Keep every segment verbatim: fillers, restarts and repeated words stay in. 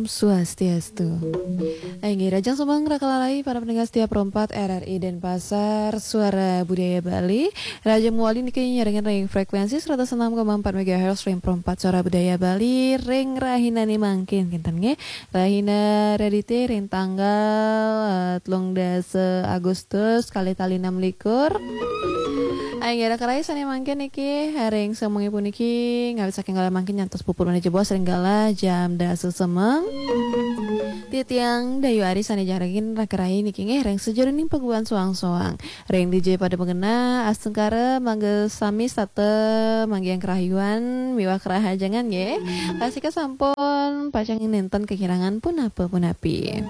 Swastiastu. Anggi Rajang Sumang Rakalalai para pendengar setia perempat R R I Denpasar Suara Budaya Bali. Raja Muali niki nyaringin ring frekuensi seratus enam koma empat megahertz ring perempat Suara Budaya Bali. Ring Rahina ni mangkin kinten nge. Rahina redite ring tanggal telung dasa Agustus kali tali enam likur. Anggi Rakalalai sani mangkin niki ring semungi pun niki ngawit saking gala mangkin nyantos pupur mana jebos ring gala jam dasa semeng. Titiang dayu ari sane jaragin rakerai niki nge reng sejero ning peguan soang-soang. Reng D J pada mengena astengkara mangga sami sate manggiang kerahayuan miwah kerahajangan nge. Pasika sampun pacang nenten kekirangan pun apa pun api.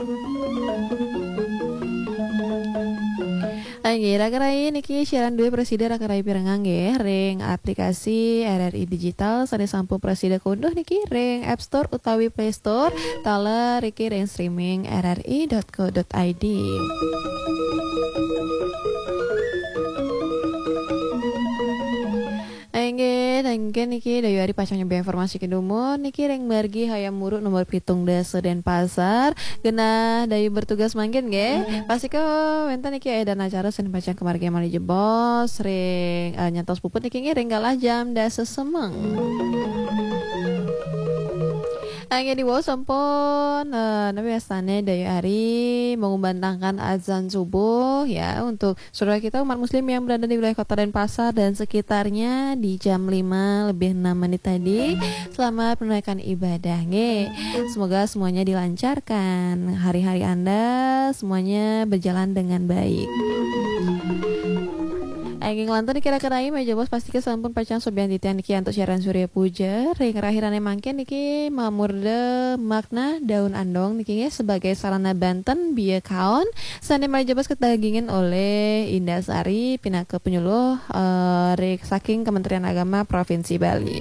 Angge rakerai niki siaran dua presiden rakerai pirengang nge reng aplikasi R R I digital sane sampun presiden kunduh niki reng App Store utawi Play Store tala riki reng streaming r r i dot co dot i d. Angge tangke niki dayu ari pacang nyoba informasi kedumun niki reng margi hayam muruk nomor pitung dasa Denpasar genah dayu bertugas mangkin nge pasika wenten niki edan acara sen pacang kemargi mali jebos reng uh, nyantos puput niki nge reng galah jam dasa semeng. Angge di bawah sampun uh, nabi astane dayu hari mengumandangkan azan subuh ya untuk saudara kita umat muslim yang berada di wilayah Kota Denpasar dan sekitarnya di jam lima lebih enam menit tadi. Selamat menunaikan ibadah nge. Semoga semuanya dilancarkan. Hari-hari Anda semuanya berjalan dengan baik. Angin lantur dikira-kirai meja bos pasti kesampun pacang sobian titian niki untuk siaran Surya Puja ring kerahirannya mangken niki mamurde makna daun andong niki sebagai sarana Banten biaya kaon sane meja bos ketagingin oleh Indah Sari pinaka penyuluh uh, ring saking Kementerian Agama Provinsi Bali.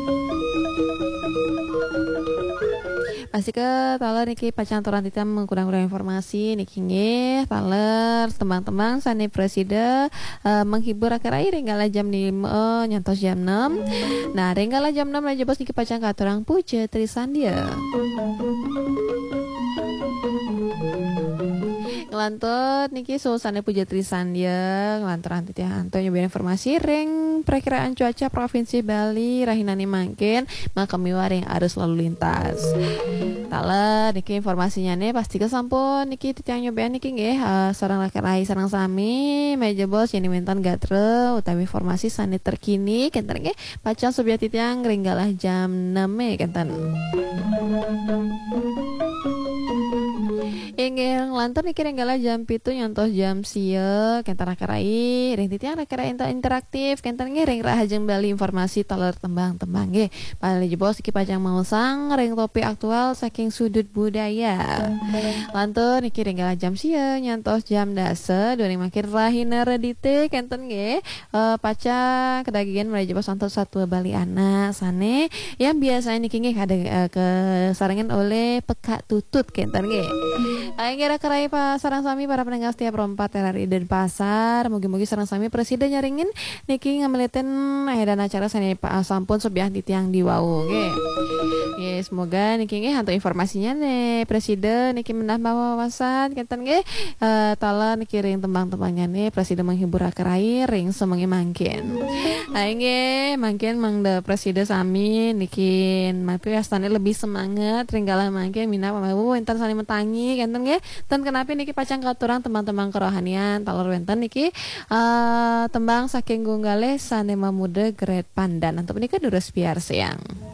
Pasti ke taler niki pacantoran tita mengkurang-kurang informasi niki nge taler tembang-tembang sani presida uh, menghibur akhir air renggala jam lima nyantos jam enam. Nah renggala jam enam aja bos niki pacang katurang puja Trisandia. Ngelantot niki suasana puja Trisandia ngelantoran titi hanto nyobain informasi reng perakiraan cuaca Provinsi Bali rahinani mangkin maka miwaring arus lalu lintas. Tala niki informasinya nih pasti kesampun niki titi nyobain niki nggih uh, sareng laki-laki sareng sami meja bos yang dimintan gatre utawi informasi sani terkini kenten nggih pacang sobiat titi yang ringgalah jam enam kenten. Inggih lantur niki renggala jam pitu nyontos jam sia kenten rakerai ring titiang rakerai interaktif kenten nggih ring rahajeng Bali informasi taler tembang-tembang nggih pali jebos iki pacang mausang ring topik aktual saking sudut budaya. Lantur niki renggala jam sia nyontos jam dasa dua ring makin rahina redite kenten nggih uh, pacang kedagian mulai jebos santos satu Bali anak sane yang biasanya niki nggih ada uh, kesarengan oleh peka tutut kenten nggih. Aing kira-kira Pak sarang sami para pendengar setiap perempat R R I Denpasar mugi-mugi sarang sami presiden nyaringin niki ngameliten edan acara sani Pak sampun sobiah di tiang di wau nggih. Nggih semoga niki nggih hantu informasinya nih presiden niki menambah wawasan kenten nggih uh, tala niki ring tembang-tembangnya nih presiden menghibur akerai ring semengi mangkin. Aing nggih mangkin mangda presiden sami niki mapi astane lebih semangat ring gala mangkin mina pamawu entar sani mentangi kenten nggih ten kenapa niki pacang katurang tembang-tembang kerohanian talor wenten niki uh, tembang saking gunggale sane mamude Great Pandan untuk menika durus biar siang.